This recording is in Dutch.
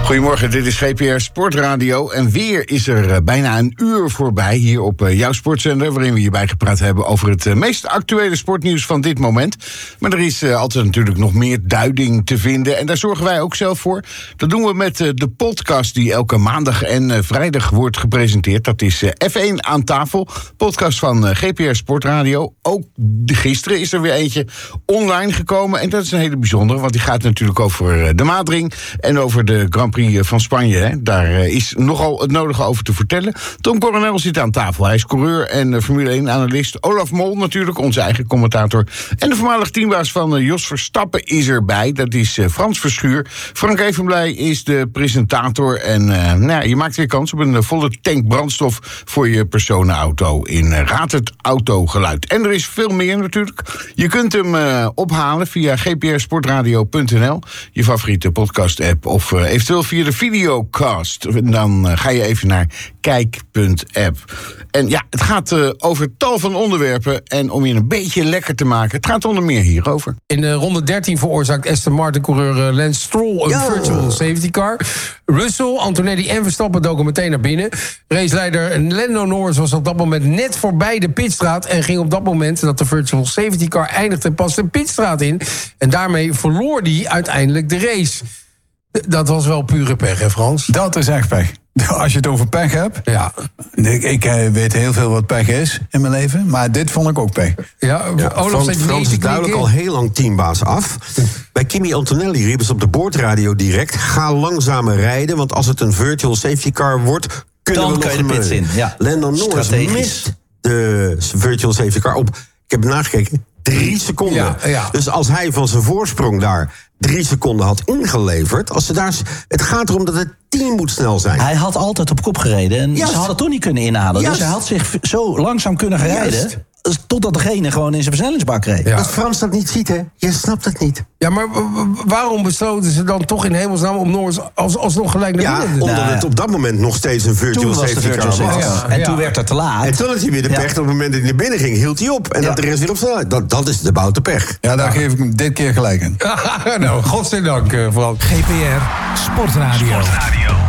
Goedemorgen, dit is GPR Sportradio. En weer is er bijna een uur voorbij hier op jouw sportzender, waarin we je bijgepraat hebben over het meest actuele sportnieuws van dit moment. Maar er is altijd natuurlijk nog meer duiding te vinden. En daar zorgen wij ook zelf voor. Dat doen we met de podcast die elke maandag en vrijdag wordt gepresenteerd. Dat is F1 aan tafel. Podcast van GPR Sportradio. Ook gisteren is er weer eentje online gekomen. En dat is een hele bijzondere, want die gaat natuurlijk over de Madring en over de Grand Prix van Spanje. Hè. Daar is nogal het nodige over te vertellen. Tom Coronel zit aan tafel. Hij is coureur en Formule 1-analyst. Olaf Mol natuurlijk, onze eigen commentator. En de voormalig teambaas van Jos Verstappen is erbij. Dat is Frans Verschuur. Frank Evenblij is de presentator. En je maakt weer kans op een volle tank brandstof voor je personenauto in Raad het Autogeluid. En er is veel meer natuurlijk. Je kunt hem ophalen via gprsportradio.nl, je favoriete podcast-app, of eventueel via de videocast. Dan ga je even naar kijk.app. En ja, het gaat over tal van onderwerpen. En om je een beetje lekker te maken, het gaat onder meer hierover. In ronde 13 veroorzaakt Aston Martin-coureur Lance Stroll een virtual safety car. Russell, Antonelli en Verstappen doken meteen naar binnen. Raceleider Lando Norris was op dat moment net voorbij de pitstraat en ging op dat moment dat de virtual safety car eindigde pas de pitstraat in. En daarmee verloor hij uiteindelijk de race. Dat was wel pure pech, hè Frans? Dat is echt pech. Als je het over pech hebt. Ja. Ik weet heel veel wat pech is in mijn leven. Maar dit vond ik ook pech. Ja, Frans is duidelijk al heel lang teambaas af. Bij Kimi Antonelli riepen ze op de boordradio direct: ga langzamer rijden, want als het een virtual safety car wordt, kunnen we nog de pits in. Ja. Lando Norris mist de virtual safety car op, ik heb nagekeken, 3 seconden. Ja. Dus als hij van zijn voorsprong daar 3 seconden had ingeleverd, het gaat erom dat het team moet snel zijn. Hij had altijd op kop gereden en ze hadden toch niet kunnen inhalen. Dus hij had zich zo langzaam kunnen gaan rijden, totdat degene gewoon in zijn versnellingsbak reed. Ja. Dat Frans dat niet ziet, hè? Je snapt het niet. Ja, maar waarom besloten ze dan toch in hemelsnaam om Norris alsnog gelijk naar binnen? Omdat het op dat moment nog steeds een virtual safety car was. Ja. En toen werd het te laat. En toen had hij weer de pech. Op het moment dat hij naar binnen ging, hield hij op. En dat de rest weer op snelheid. Dat is de boute pech. Ja, daar geef ik hem dit keer gelijk in. Nou, godzijdank, Frank. GPR Sportradio.